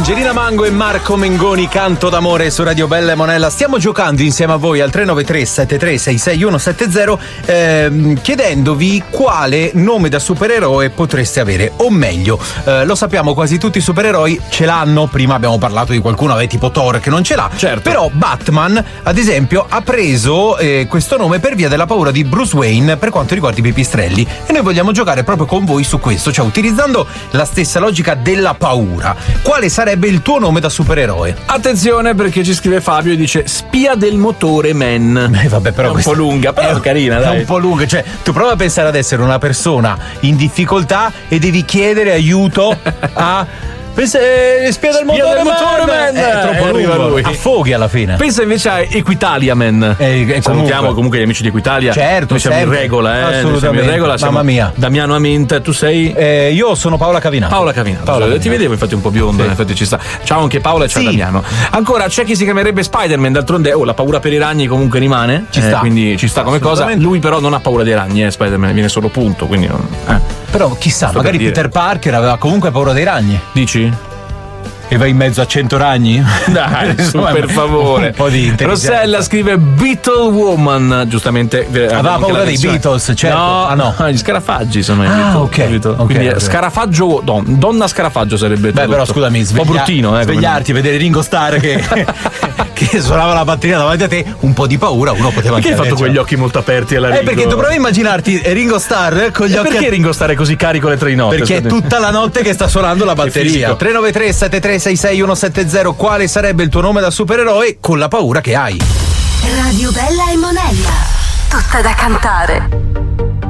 Angelina Mango e Marco Mengoni, Canto d'amore su Radio Bella e Monella. Stiamo giocando insieme a voi al 393 73 66170 chiedendovi quale nome da supereroe potreste avere, o meglio, lo sappiamo, quasi tutti i supereroi ce l'hanno. Prima abbiamo parlato di qualcuno, tipo Thor che non ce l'ha, certo. Però Batman ad esempio ha preso questo nome per via della paura di Bruce Wayne per quanto riguarda i pipistrelli, e noi vogliamo giocare proprio con voi su questo, cioè utilizzando la stessa logica della paura. Quale sarebbe il tuo nome da supereroe? Attenzione, perché ci scrive Fabio e dice spia del motore man. Vabbè, però è un po' lunga, però è carina, dai. È un po' lunga, cioè tu prova a pensare ad essere una persona in difficoltà e devi chiedere aiuto a spia del motore man. È troppo lungo, lui. Affoghi alla fine. Pensa invece a Equitalia Man. Salutiamo comunque gli amici di Equitalia. Certo, noi siamo in regola, assolutamente. Siamo in regola. Mamma mia. Damiano Amint, tu sei? Io sono Paola Cavinato. Ti vedevo infatti un po' biondo, in effetti ci sta. Ciao anche Paola e ciao Damiano. Ancora c'è chi si chiamerebbe Spider-Man, d'altronde la paura per i ragni comunque rimane. Ci sta. Quindi ci sta come cosa. Lui però non ha paura dei ragni, Spider-Man, viene solo punto, quindi non. Però chissà, magari Peter Parker aveva comunque paura dei ragni. Dici? E vai in mezzo a 100 ragni? Dai, per favore. Un po' di intelligenza. Rossella scrive Beetle Woman, giustamente. Aveva paura dei Beatles, certo. No, gli scarafaggi sono i Beatles. Ok. Quindi Scarafaggio, donna Scarafaggio sarebbe. Beh, però scusami, un po' bruttino, svegliarti e vedere Ringo Starr che suonava la batteria davanti a te, un po' di paura uno poteva anche. Perché hai fatto quegli occhi molto aperti alla Ringo? Perché tu provi a immaginarti Ringo Starr con gli occhi. Perché Ringo Starr è così carico alle 3 di notte? Perché è tutta la notte che sta suonando la batteria. 393 73 66170, quale sarebbe il tuo nome da supereroe con la paura che hai? Radio Bella e Monella, tutta da cantare.